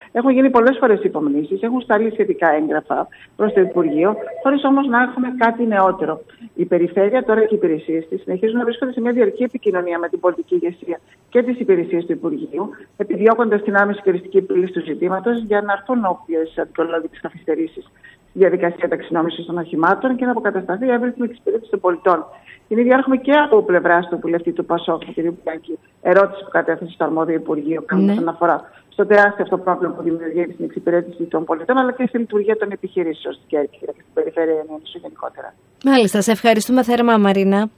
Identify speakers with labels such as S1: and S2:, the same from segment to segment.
S1: Έχουν γίνει πολλές φορές υπομνήσεις, έχουν σταλεί σχετικά έγγραφα προς το Υπουργείο, χωρίς όμως να έχουμε κάτι νεότερο. Η Περιφέρεια τώρα και οι υπηρεσίες της συνεχίζουν να βρίσκονται σε μια διαρκή επικοινωνία με την πολιτική ηγεσία και τις υπηρεσίες του Υπουργείου, επιδιώκοντας την άμεση και οριστική επίλυση του ζητήματος για να έρθουν όποιες αδικαιολόγητες καθυστερήσεις στη διαδικασία ταξινόμησης των οχημάτων και να αποκατασταθεί η εύρυθμη εξυπηρέτηση των πολιτών. Την ίδια έχουμε και από πλευρά του βουλευτή του ΠΑΣΟΚ, του κ. Μπιάνκη, ερώτηση που κατέθεσε στο αρμόδιο Υπουργείο, όσον αφορά στο τεράστιο αυτό πρόβλημα που δημιουργεί στην εξυπηρέτηση των πολιτών, αλλά και στη λειτουργία των επιχειρήσεων στην Κέρκυρα και στην περιφέρεια Ιωνίου γενικότερα.
S2: Μάλιστα, σε ευχαριστούμε θέρμα, Μαρίνα.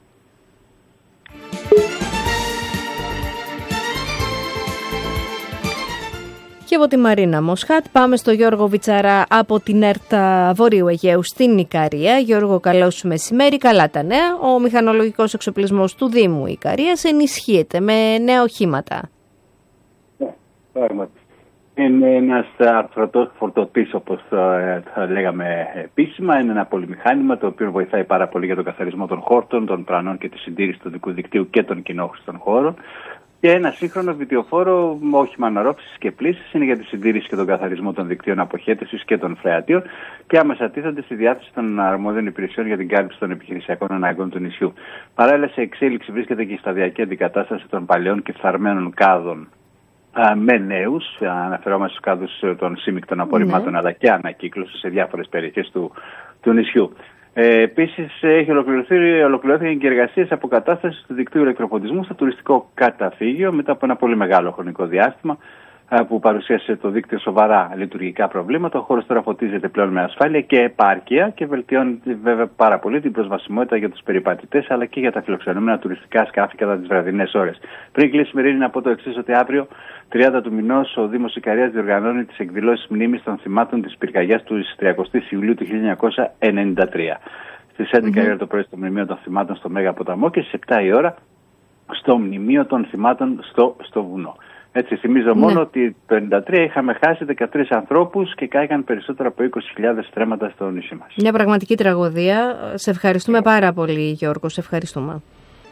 S2: Και από τη Μαρίνα Μοσχάτ πάμε στο Γιώργο Βιτσαρά από την ΕΡΤ Βορείου Αιγαίου στην Ικαρία. Γιώργο, καλώς σου μεσημέρι. Καλά τα νέα. Ο μηχανολογικός εξοπλισμός του Δήμου Ικαρίας ενισχύεται με νέα οχήματα.
S3: Ναι, πράγματι. Είναι ένας αρθρωτός φορτωτής, όπως θα λέγαμε επίσημα. Είναι ένα πολυμηχάνημα το οποίο βοηθάει πάρα πολύ για τον καθαρισμό των χόρτων, των πρανών και τη συντήρηση του δικού δικτύου και των κοινόχρηστων χώρων. Και ένα σύγχρονο βιτιοφόρο όχημα αναρρόφησης και πλύσης είναι για τη συντήρηση και τον καθαρισμό των δικτύων αποχέτευσης και των φρεατίων και άμεσα τίθενται στη διάθεση των αρμόδιων υπηρεσιών για την κάλυψη των επιχειρησιακών αναγκών του νησιού. Παράλληλα, σε εξέλιξη βρίσκεται και η σταδιακή αντικατάσταση των παλαιών και φθαρμένων κάδων με νέους. Αναφερόμαστε στους κάδους των σύμμικτων απορριμμάτων αλλά και ανακύκλωση σε διάφορες περιοχές του νησιού. Επίσης, ολοκληρώθηκαν και εργασίες αποκατάστασης του δικτύου ηλεκτροφωτισμού στο τουριστικό καταφύγιο μετά από ένα πολύ μεγάλο χρονικό διάστημα που παρουσίασε το δίκτυο σοβαρά λειτουργικά προβλήματα. Ο χώρος τώρα φωτίζεται πλέον με ασφάλεια και επάρκεια και βελτιώνει βέβαια πάρα πολύ την προσβασιμότητα για τους περιπατητές αλλά και για τα φιλοξενούμενα τουριστικά σκάφη κατά τις βραδινές ώρες. Πριν κλείσουμε, Ειρήνη, να πω το εξής, ότι αύριο, 30 του μηνός, ο Δήμος Ικαρίας διοργανώνει τις εκδηλώσεις μνήμης των θυμάτων της πυρκαγιάς του 30 Ιουλίου του 1993. Στις 11 η ώρα το πρωί στο Μνημείο των Θυμάτων στο Μέγα Ποταμό και στις 7 η ώρα στο Μνημείο των Θυμάτων στο Βουνό. Έτσι, θυμίζω μόνο ότι το 1993 είχαμε χάσει 13 ανθρώπους και κάηκαν περισσότερα από 20.000 στρέμματα στο νησί μας.
S2: Μια πραγματική τραγωδία. Σε ευχαριστούμε πάρα πολύ, Γιώργο. Σε ευχαριστούμε.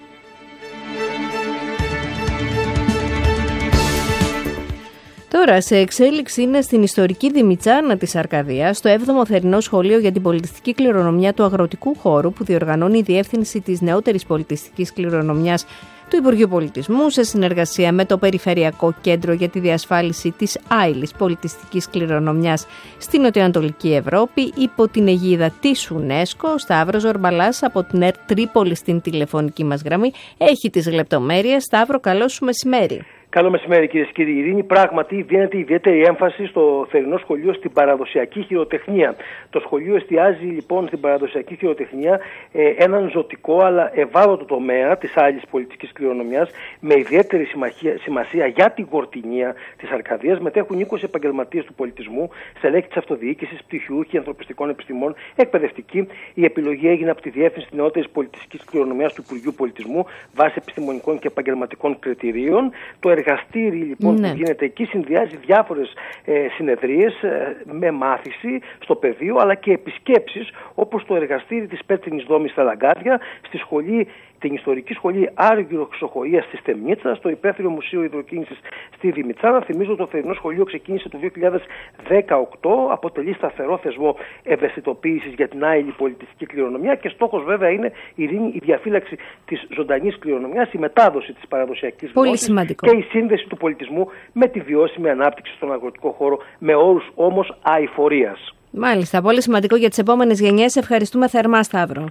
S2: Τώρα, σε εξέλιξη είναι στην ιστορική Δημητσάνα της Αρκαδίας, στο 7ο Θερινό Σχολείο για την Πολιτιστική Κληρονομιά του Αγροτικού Χώρου, που διοργανώνει η Διεύθυνση της Νεότερης Πολιτιστικής Κληρονομιάς του Υπουργείου Πολιτισμού, σε συνεργασία με το Περιφερειακό Κέντρο για τη Διασφάλιση της άειλης πολιτιστικής κληρονομιάς στην Νοτιοανατολική Ευρώπη, υπό την αιγίδα της UNESCO. Ο Σταύρος Ζορμπαλάς από την ΕΡΤ Τρίπολη στην τηλεφωνική μας γραμμή έχει τις λεπτομέρειες. Σταύρο, καλό σου μεσημέρι.
S4: Καλό μεσημέρι, κυρίες και κύριοι. Ειρήνη, πράγματι δίνεται ιδιαίτερη έμφαση στο θερινό σχολείο στην παραδοσιακή χειροτεχνία. Το σχολείο εστιάζει λοιπόν στην παραδοσιακή χειροτεχνία έναν ζωτικό αλλά ευάλωτο τομέα της άειλης πολιτικής κληρονομιάς, με ιδιαίτερη σημασία για την Κορτινία της Αρκαδίας. Μετέχουν 20 επαγγελματίες του πολιτισμού, στελέχη της αυτοδιοίκησης, πτυχιούχοι ανθρωπιστικών επιστημών, εκπαιδευτικοί. Η επιλογή έγινε από τη Διεύθυνση Νεότερης Πολιτιστικής Κληρονομιάς του Υπουργείου Πολιτισμού βάσει επιστημονικών και επαγγελματικών κριτηρίων. Το εργαστήρι λοιπόν που γίνεται εκεί συνδυάζει διάφορες συνεδρίες με μάθηση στο πεδίο αλλά και επισκέψεις, όπως το εργαστήρι της Πέτρινης Δόμης στα Λαγκάδια, στη σχολή, την ιστορική σχολή Άργυροξοχοΐας στη Στεμνίτσα, στο υπαίθριο Μουσείο Υδροκίνησης στη Δημητσάνα. Θυμίζω το θερινό σχολείο ξεκίνησε το 2018, αποτελεί σταθερό θεσμό ευαισθητοποίησης για την άειλη πολιτιστική κληρονομιά και στόχος βέβαια είναι η διαφύλαξη της ζωντανής κληρονομιάς, η μετάδοση της παραδοσιακής γνώσης και η σύνδεση του πολιτισμού με τη βιώσιμη ανάπτυξη στον αγροτικό χώρο, με όρους όμως αειφορίας.
S2: Μάλιστα, πολύ σημαντικό για τις επόμενες γενιές. Ευχαριστούμε θερμά, Σταύρο.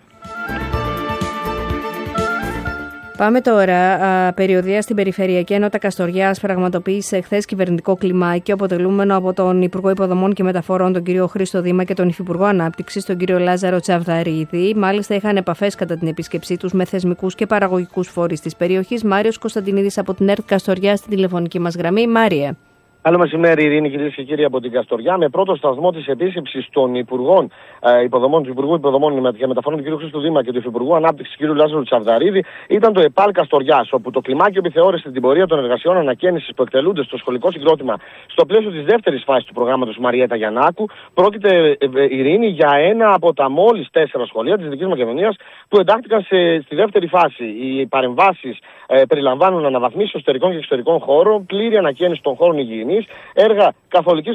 S2: Πάμε τώρα. Περιοδεία στην Περιφερειακή Ενότητα Καστοριάς πραγματοποίησε εχθές κυβερνητικό κλιμάκιο, αποτελούμενο από τον Υπουργό Υποδομών και Μεταφορών, τον κύριο Χρήστο Δήμα, και τον Υφυπουργό Ανάπτυξης, τον κύριο Λάζαρο Τσαβδαρίδη. Μάλιστα, είχαν επαφές κατά την επίσκεψή τους με θεσμικούς και παραγωγικούς φορείς της περιοχής. Μάριος Κωνσταντινίδης από την ΕΡΤ Καστοριά στην τηλεφωνική μας γραμμή. Μάριε.
S5: Καλό μεσημέρι, Ειρήνη, κυρίες και κύριοι, από την Καστοριά. Με πρώτο σταθμό της επίσκεψης των Υπουργών Υποδομών, του Υπουργού Υποδομών και Μεταφορών, του κ. Χρήστου Δήμα, και του Υφυπουργού Ανάπτυξης, κ. Λάζαρου Τσαβδαρίδη, ήταν το ΕΠΑΛ Καστοριάς, όπου το κλιμάκιο επιθεώρησε την πορεία των εργασιών ανακαίνησης που εκτελούνται στο σχολικό συγκρότημα στο πλαίσιο της δεύτερης φάσης του προγράμματος Μαριέτα Γιαννάκου. Πρόκειται, Ειρήνη, για ένα από τα μόλις 4 σχολεία της Δυτικής Μακεδονίας που εντάχθηκαν στη δεύτερη φάση. Οι παρεμβάσεις περιλαμβάνουν αναβαθμίσεις εσωτερικών και εξωτερικών χώρων, πλήρη ανακαίνιση των χώρων υγιεινής, έργα καθολικής